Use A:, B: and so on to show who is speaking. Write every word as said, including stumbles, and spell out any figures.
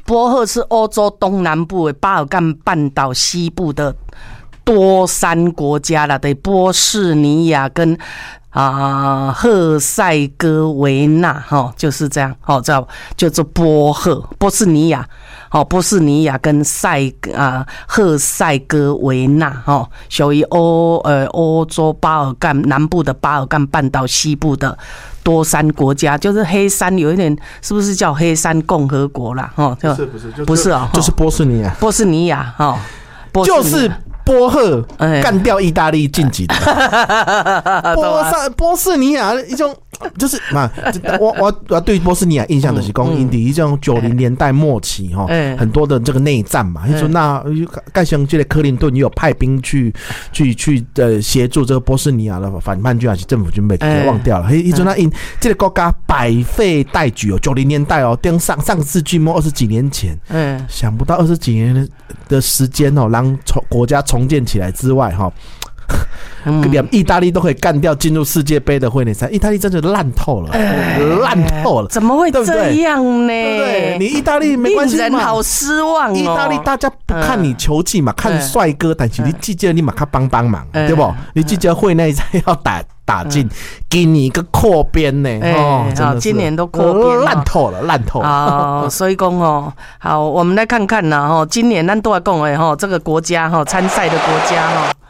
A: 波赫是欧洲东南部的巴尔干半岛西部的多山国家啦，对，波士尼亚跟啊赫塞哥维纳，哈，就是这样，哦，叫叫做波赫，波士尼亚。哦，波士尼亚跟塞啊赫塞哥维纳哦，属于欧呃欧洲巴尔干南部的巴尔干半岛西部的多山国家，就是黑山有一点，是不是叫黑山共和国啦？哦，
B: 不是不是，就是、
A: 不是哦，
B: 就是波士尼亚，
A: 波士尼亚哈，哦、
B: 就是波赫干掉意大利晋级的，波萨波士尼亚一种。就是嘛，我我我对波斯尼亚印象的是讲，因伫一种九零年代末期哈，嗯、很多的这个内战嘛，就说那盖像这个克林顿也有派兵去去去呃协助这个波斯尼亚的反叛军还是政府军被给忘掉了，嘿、嗯，一种那因这个国家百废待举哦，九零年代哦，跟上上世纪末二十几年前，嗯，想不到二十几年的时间哦，让重国家重建起来之外哈。连意大利都可以干掉，进入世界杯的会内赛，意大利真的烂透了，烂、呃、透了，
A: 怎么会这样呢？
B: 对不对？你意大利没关系嘛，
A: 令人好失望哦。
B: 意大利大家不看你球技嘛，呃、看帅哥，但是你记得你马卡帮帮忙，呃、对不？你记得会内赛要打。打进，给你一个扩编呢！哦，
A: 好，今年都扩编，
B: 烂透了，烂透了。
A: 哦，所以讲哦，好，我们来看看呢，哈，今年咱都来讲的哈，这个国家哈参赛的国家哈。